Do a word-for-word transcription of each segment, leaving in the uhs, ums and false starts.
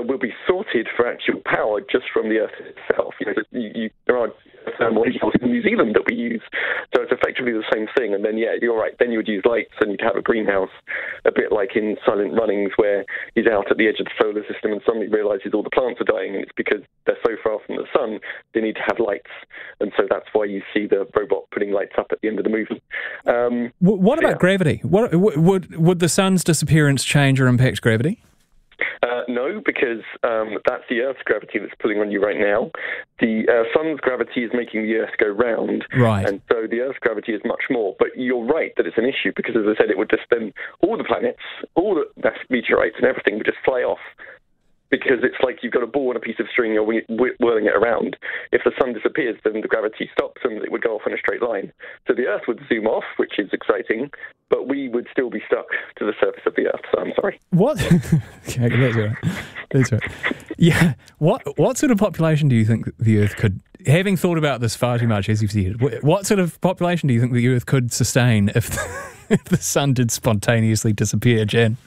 will be sorted for actual power just from the Earth itself. You know, you, you, there are thermal energy sources in New Zealand that we use, so it's effectively the same thing. And then, yeah, you're right. Then you would use lights, and you'd have a greenhouse, a bit like in Silent Runnings, where he's out at the edge of the solar system and suddenly realizes all the plants are dying, and it's because they're so far from the sun they need to have lights, and so that's why you see the robot putting lights up at the end of the movie. Um, what about yeah. gravity? What would would the sun's disappearance change or impact gravity? Uh, no, because um, that's the Earth's gravity that's pulling on you right now. The uh, sun's gravity is making the Earth go round, right. And so the Earth's gravity is much more. But you're right that it's an issue because, as I said, it would just then all the planets, all the meteorites and everything would just fly off. Because it's like you've got a ball and a piece of string, you're whirling it around. If the sun disappears, then the gravity stops and it would go off in a straight line. So the Earth would zoom off, which is exciting, but we would still be stuck to the surface of the Earth. So I'm sorry. What? Okay, that's right. That's right. Yeah. What What sort of population do you think the Earth could, having thought about this far too much, as you've said, what sort of population do you think the Earth could sustain if the, if the sun did spontaneously disappear, Jan?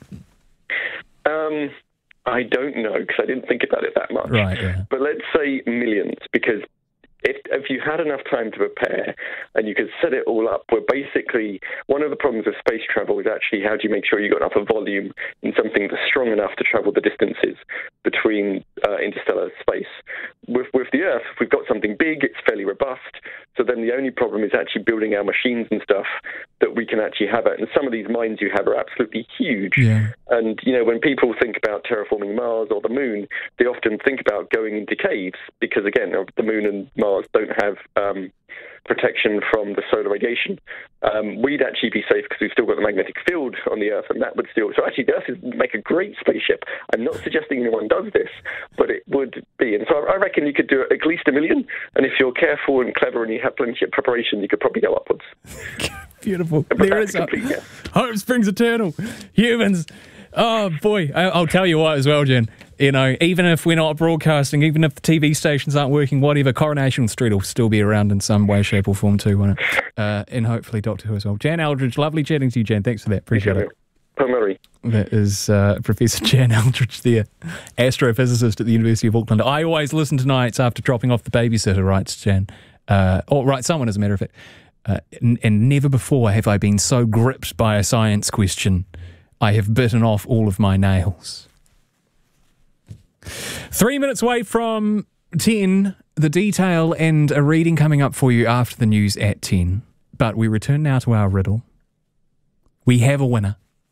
Um... I don't know, because I didn't think about it that much. Right, yeah. But let's say millions, because if if you had enough time to prepare and you could set it all up, where basically one of the problems with space travel is actually how do you make sure you've got enough of volume in something that's strong enough to travel the distances between uh, interstellar space. With, with the Earth, if we've got something big, it's fairly robust, so then the only problem is actually building our machines and stuff that we can actually have it. And some of these mines you have are absolutely huge. Yeah. And, you know, when people think about terraforming Mars or the moon, they often think about going into caves because, again, the moon and Mars don't have um, protection from the solar radiation. Um, we'd actually be safe because we've still got the magnetic field on the Earth, and that would still... So actually, the Earth would make a great spaceship. I'm not suggesting anyone does this, but it would be. And so I reckon you could do at least a million, and if you're careful and clever and you have plenty of preparation, you could probably go upwards. Beautiful. There is complete, yeah. Hope springs eternal. Humans. Oh, boy. I, I'll tell you what as well, Jen. You know, even if we're not broadcasting, even if the T V stations aren't working, whatever, Coronation Street will still be around in some way, shape or form too, won't it? Uh, and hopefully Doctor Who as well. Jan Eldridge, lovely chatting to you, Jan. Thanks for that. Appreciate it. Primary. That is uh, Professor Jan Eldridge there, astrophysicist at the University of Auckland. I always listen to nights after dropping off the babysitter, writes Jan. Uh, or writes someone, as a matter of fact. Uh, and, and never before have I been so gripped by a science question. I have bitten off all of my nails. Three minutes away from ten, the detail and a reading coming up for you after the news at ten. But we return now to our riddle. We have a winner.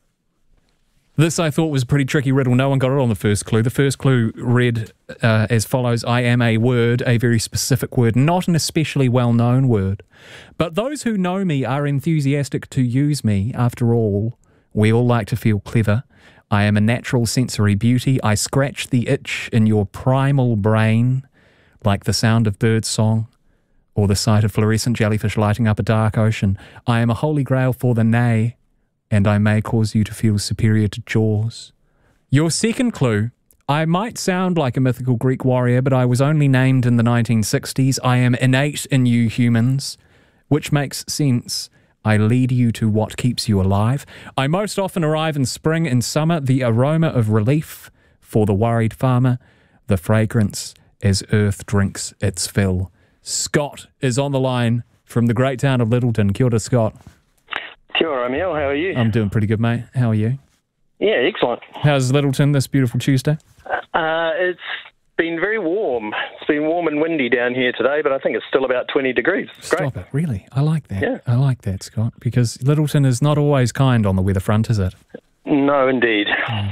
This, I thought, was a pretty tricky riddle. No one got it on the first clue. The first clue read uh, as follows: I am a word, a very specific word, not an especially well-known word. But those who know me are enthusiastic to use me. After all, we all like to feel clever. I am a natural sensory beauty. I scratch the itch in your primal brain, like the sound of bird song or the sight of fluorescent jellyfish lighting up a dark ocean. I am a holy grail for the nay, and I may cause you to feel superior to Jaws. Your second clue: I might sound like a mythical Greek warrior, but I was only named in the nineteen sixties. I am innate in you humans, which makes sense. I lead you to what keeps you alive. I most often arrive in spring and summer, the aroma of relief for the worried farmer, the fragrance as earth drinks its fill. Scott is on the line from the great town of Littleton. Kia ora, Scott. Kia ora, Emil. How are you? I'm doing pretty good, mate. How are you? Yeah, excellent. How's Littleton this beautiful Tuesday? Uh, it's been very warm. It's been warm and windy down here today, but I think it's still about twenty degrees. It's great. Stop it. Really? I like that. Yeah. I like that, Scott, because Littleton is not always kind on the weather front, is it? No, indeed. Mm.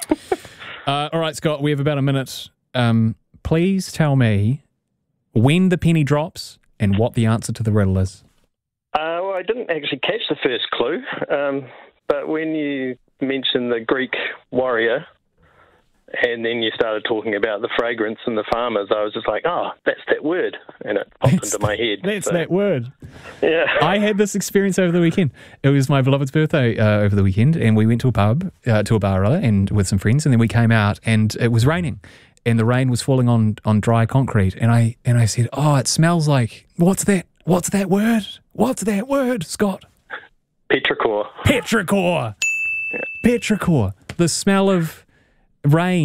uh, all right, Scott, we have about a minute. Um, please tell me when the penny drops and what the answer to the riddle is. Uh, well, I didn't actually catch the first clue, um, but when you mentioned the Greek warrior, and then you started talking about the fragrance and the farmers, I was just like, oh, that's that word. And it popped That's into my head. That's so, that word. Yeah. I had this experience over the weekend. It was my beloved's birthday uh, over the weekend, and we went to a pub, uh, to a bar rather, and with some friends, and then we came out, and it was raining, and the rain was falling on, on dry concrete, and I and I said, oh, it smells like, what's that? What's that word? What's that word, Scott? Petrichor. Petrichor. Yeah. Petrichor. The smell of rain